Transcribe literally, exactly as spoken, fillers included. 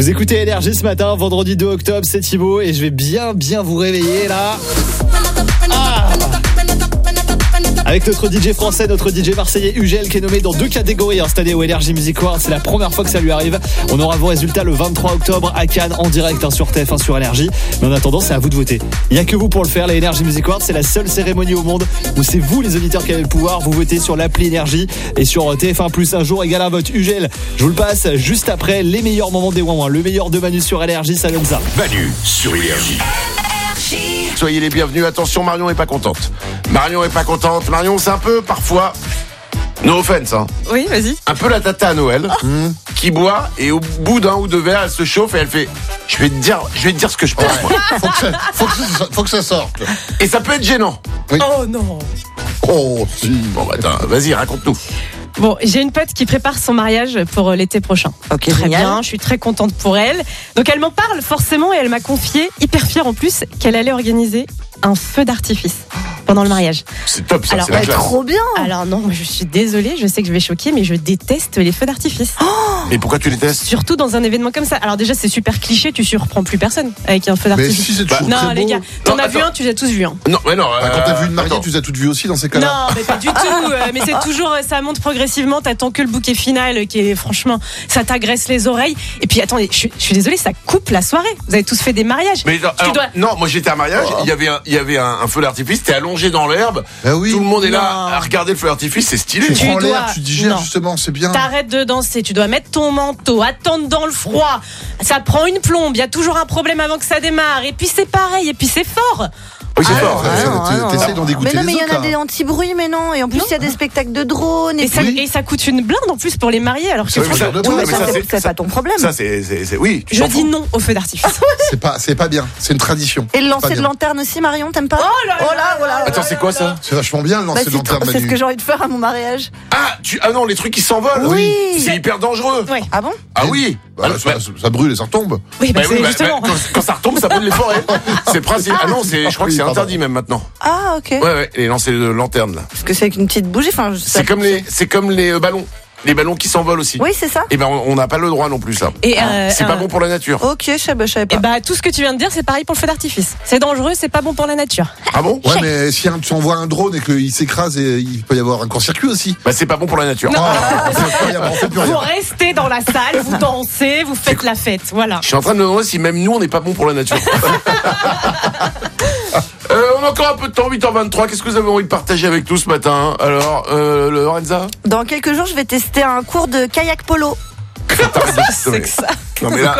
Vous écoutez Énergie ce matin, vendredi deux octobre, c'est Thibaut et je vais bien bien vous réveiller là. Ah Avec notre D J français, notre D J marseillais Ugel qui est nommé dans deux catégories hein, cette année au Energy Music Awards. C'est la première fois que ça lui arrive. On aura vos résultats le vingt-trois octobre à Cannes en direct hein, sur T F un sur Énergie. Mais en attendant, c'est à vous de voter. Il n'y a que vous pour le faire. Les Energy Music Awards, c'est la seule cérémonie au monde où c'est vous les auditeurs qui avez le pouvoir. Vous votez sur l'appli Énergie et sur T F un plus un jour égale un vote. Ugel, je vous le passe juste après les meilleurs moments des Ouin-Ouin. Le meilleur de Manu sur Énergie, ça donne ça. Manu sur Énergie. Soyez les bienvenus. Attention, Marion est pas contente. Marion est pas contente. Marion, c'est un peu parfois, no offense, hein. Oui, vas-y. Un peu la tata à Noël, oh. mmh, qui boit et au bout d'un ou deux verres, elle se chauffe et elle fait. Je vais te dire, je vais te dire ce que je pense. Ouais. Moi. Faut que ça, faut que ça, faut que ça sorte. Et ça peut être gênant. Oui. Oh non. Oh si. Bon bah attends, vas-y, raconte-nous. Bon, j'ai une pote qui prépare son mariage pour l'été prochain. Ok, très génial. bien, je suis très contente pour elle. Donc elle m'en parle forcément et elle m'a confié, hyper fière en plus, qu'elle allait organiser un feu d'artifice pendant le mariage. C'est top ça, Alors, c'est la Ouais, classe. trop bien. Alors non, moi je suis désolée, je sais que je vais choquer, mais je déteste les feux d'artifice. Mais pourquoi tu les testes? Surtout dans un événement comme ça. Alors déjà, c'est super cliché, tu surprends plus personne avec un feu Mais d'artifice. si c'est toujours non, très les beau. gars, t'en Non, as vu attends. un, tu les as tous vus. Hein. Non, mais non. Ah, quand t'as vu une mariée, attends. tu les as toutes vues aussi dans ces cas-là. Non, mais pas du tout. euh, Mais c'est toujours, ça monte progressivement. T'attends que le bouquet final, qui est franchement, ça t'agresse les oreilles. Et puis attendez, je suis, je suis désolée, ça coupe la soirée. Vous avez tous fait des mariages. Mais non, Tu alors, dois- non, moi j'étais à un mariage, il y avait un, il y avait un, un feu d'artifice, t'es allongé dans l'herbe, Ah oui. tout le monde est là Non. à regarder le feu d'artifice, c'est stylé. Tu Tu prends dois- l'air, tu digères non. justement, c'est bien. T'arrêtes de danser, tu dois mettre ton manteau, attendre dans le froid. Ça prend une plombe, il y a toujours un problème avant que ça démarre. Et puis c'est pareil, et puis c'est fort. Oui, c'est Ah, fort. ouais, Ah, non, t'es- ah, non, T'essayes non. d'en dégoûter Mais non, mais les il y autres. en a des là. anti-bruits, mais non. Et en plus, Non. il y a des spectacles de drones. Et, Et ça, puis... et ça coûte une blinde en plus pour les mariés. Alors que Oui, mais ça- franchement, oui, Ouais, mais ça, ça, c'est- c'est- c'est ça- pas ton problème. Ça, c'est, c'est, c'est- oui. tu je t'en dis fous. non au feu d'artifice. C'est pas, c'est pas bien. C'est une tradition. Et le Pas lancer de bien. lanterne aussi, Marion, t'aimes pas? Oh là là oh là, oh là, Attends, c'est quoi ça? C'est vachement bien le Bah, lancer c'est de lanterne, trop- c'est ce Manu. que j'ai envie de faire à mon mariage. Ah, tu, ah non, les trucs qui s'envolent. Oui. C'est hyper dangereux. Ouais. Ah bon? Ah oui. Bah, Ah, ça, bah, ça brûle et ça retombe. Oui, bah, bah c'est oui, bah, justement. bah, quand, quand ça retombe, ça brûle les forêts. C'est le principe. Ah non, c'est, je crois que Oui, c'est pardon. interdit même maintenant. Ah, ok. Ouais, ouais, les lancers de lanterne là. Parce que c'est avec une petite bougie. Enfin, je- ça- C'est comme les, c'est comme les euh, ballons. Les ballons qui s'envolent aussi. Oui, c'est ça. Et ben, on on n'a pas le droit non plus, ça. Et euh, C'est pas euh, bon pour la nature. Ok, je savais, je savais Et pas. bah tout ce que tu viens de dire, c'est pareil pour le feu d'artifice. C'est dangereux, c'est pas bon pour la nature. Ah bon? Ouais, mais si un- tu envoies un drone et qu'il s'écrase, et il peut y avoir un court-circuit aussi. Bah, c'est pas bon pour la nature. Ah, c'est incroyable, on fait plus Vous rien. restez dans la salle, vous dansez, vous faites la fête, voilà. Je suis en train de me demander si même nous, on n'est pas bon pour la nature. euh, on a encore un peu de temps, huit heures vingt-trois. Qu'est-ce que vous avez envie de partager avec nous ce matin? Alors, euh, Lorenza? Dans quelques jours, je vais tester un cours de kayak polo. T'arrêtes de- C'est que ça. Non, mais là,